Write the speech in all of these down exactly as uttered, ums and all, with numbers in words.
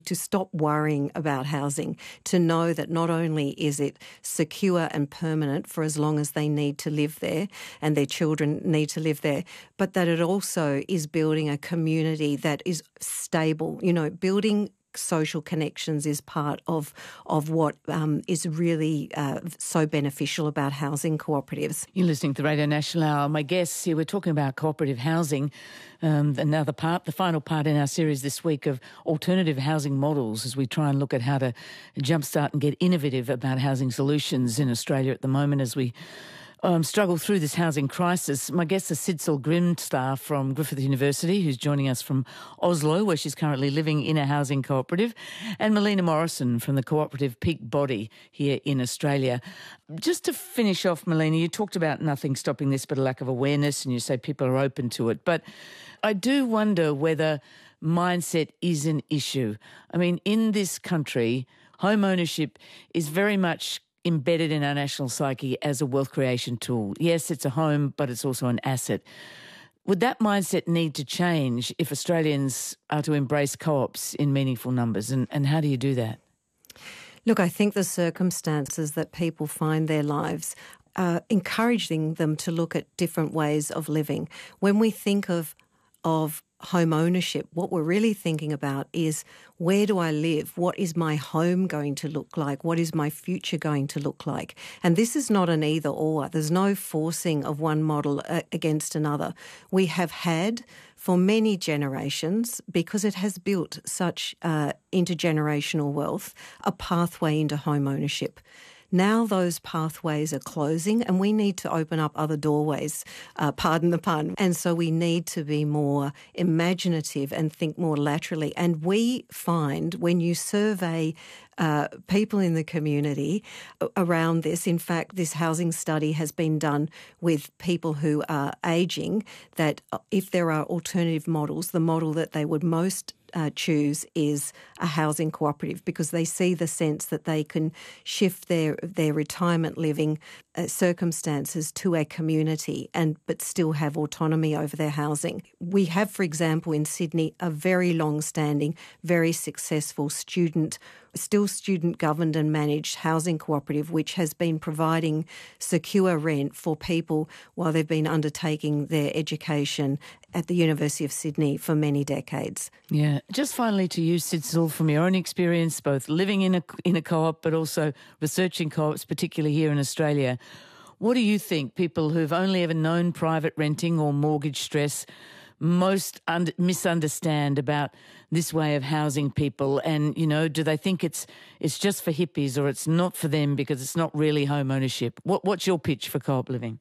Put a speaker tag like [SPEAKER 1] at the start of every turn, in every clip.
[SPEAKER 1] to stop worrying about housing, to know that not only is it secure and permanent for as long as they need to live there and their children need to live there, but that it also is building a community that is stable. You know, building social connections is part of of what um, is really uh, so beneficial about housing cooperatives.
[SPEAKER 2] You're listening to Radio National Hour. My guests here, we're talking about cooperative housing, um, another part, the final part in our series this week of alternative housing models as we try and look at how to jumpstart and get innovative about housing solutions in Australia at the moment as we Um, struggle through this housing crisis. My guest is Sidsel Grimstad from Griffith University, who's joining us from Oslo, where she's currently living in a housing cooperative, and Melina Morrison from the cooperative Peak Body here in Australia. Just to finish off, Melina, you talked about nothing stopping this but a lack of awareness, and you say people are open to it. But I do wonder whether mindset is an issue. I mean, in this country, home ownership is very much embedded in our national psyche as a wealth creation tool. Yes, it's a home, but it's also an asset. Would that mindset need to change if Australians are to embrace co-ops in meaningful numbers? And, and how do you do that?
[SPEAKER 1] Look, I think the circumstances that people find their lives uh, encouraging them to look at different ways of living. When we think of of home ownership, what we're really thinking about is, where do I live? What is my home going to look like? What is my future going to look like? And this is not an either or. There's no forcing of one model against another. We have had for many generations, because it has built such uh, intergenerational wealth, a pathway into home ownership. Now those pathways are closing and we need to open up other doorways, uh, pardon the pun. And so we need to be more imaginative and think more laterally. And we find when you survey uh, people in the community around this, in fact, this housing study has been done with people who are ageing, that if there are alternative models, the model that they would most Uh, choose is a housing cooperative, because they see the sense that they can shift their their retirement living uh, circumstances to a community and but still have autonomy over their housing. We have, for example, in Sydney, a very long-standing, very successful student, still student-governed and managed housing cooperative, which has been providing secure rent for people while they've been undertaking their education at the University of Sydney for many decades.
[SPEAKER 2] Yeah. Just finally to you, Sidsel, from your own experience, both living in a, in a co-op but also researching co-ops, particularly here in Australia, what do you think people who've only ever known private renting or mortgage stress most un- misunderstand about this way of housing people? And, you know, do they think it's it's just for hippies or it's not for them because it's not really home ownership? What, what's your pitch for co-op living?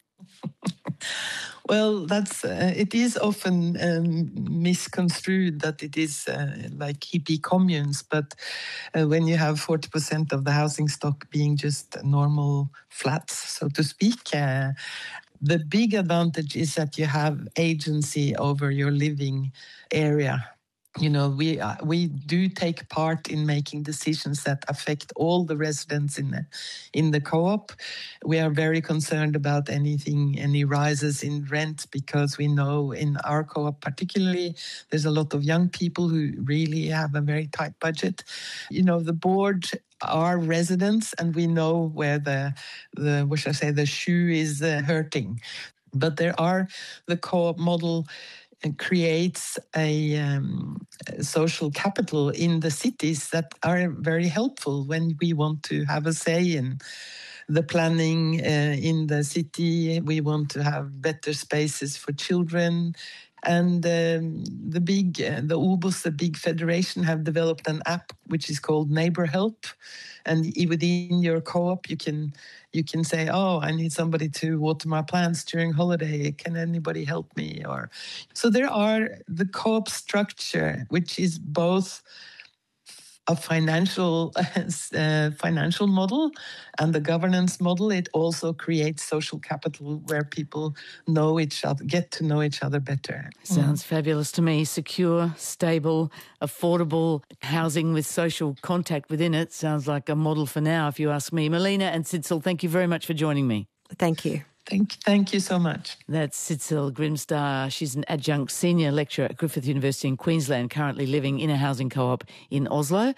[SPEAKER 3] Well, that's uh, it is often um, misconstrued that it is uh, like hippie communes, but uh, when you have forty percent of the housing stock being just normal flats, so to speak, uh, the big advantage is that you have agency over your living area. You know, we uh, we do take part in making decisions that affect all the residents in the in the co-op. We are very concerned about anything, any rises in rent, because we know in our co-op particularly, there's a lot of young people who really have a very tight budget. You know, the board are residents, and we know where the the what should I say the shoe is uh, hurting. But there are the co-op model creates a um, social capital in the cities that are very helpful when we want to have a say in the planning uh, in the city. We want to have better spaces for children. And um, the big, uh, the U B O S, the big federation, have developed an app which is called Neighbor Help. And within your co-op, you can you can say, oh, I need somebody to water my plants during holiday. Can anybody help me? Or so there are the co-op structure, which is both a financial uh, financial model and the governance model. It also creates social capital where people know each other, get to know each other better.
[SPEAKER 2] Sounds mm. fabulous to me. Secure, stable, affordable housing with social contact within it sounds like a model for now, if you ask me. Melina and Sidsel, thank you very much for joining me.
[SPEAKER 1] Thank you.
[SPEAKER 3] Thank, thank you so much.
[SPEAKER 2] That's Sitzel Grimstar. She's an adjunct senior lecturer at Griffith University in Queensland, currently living in a housing co-op in Oslo.